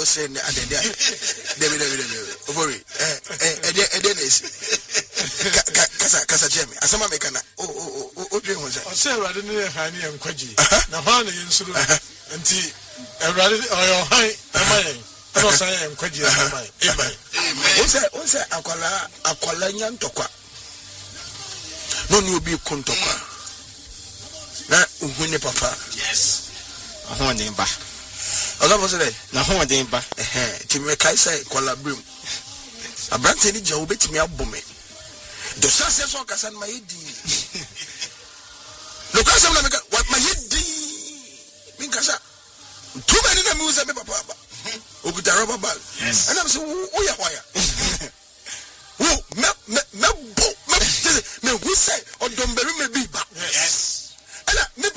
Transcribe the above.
say David Ovori Edenis Kasa Jemmy Asama Mekana oh dream was I say rather than Hani and Kwaji Nahana in Sulu and rather or high I was saying Kwaji Amen. What's that Aquala Yantokwa no new be Kuntokwa na uhune papa yes ahon den ba oga bo se na ahon den ba ti me kai sai collaborate abrante ni jawo betimi abome do sase so kasa na yedi lo kasa na me what my yedi min kasa too many na me say me papa ba okuta rubber ball and am say wo ya waya wo me who say